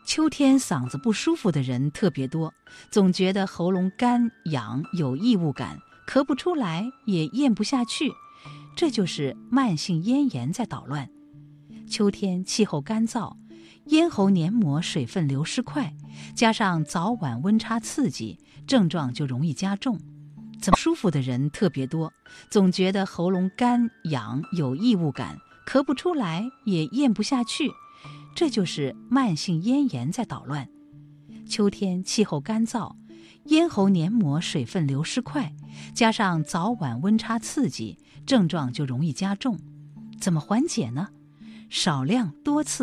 秋天嗓子不舒服的人特别多，总觉得喉咙干痒有异物感，咳不出来也咽不下去，这就是慢性咽炎在捣乱。秋天气候干燥，咽喉黏膜水分流失快，加上早晚温差刺激，症状就容易加重。不舒服的人特别多，总觉得喉咙干痒有异物感，咳不出来也咽不下去，这就是慢性咽炎在捣乱。秋天气候干燥，咽喉黏膜水分流失快，加上早晚温差刺激，症状就容易加重。怎么缓解呢？少量多次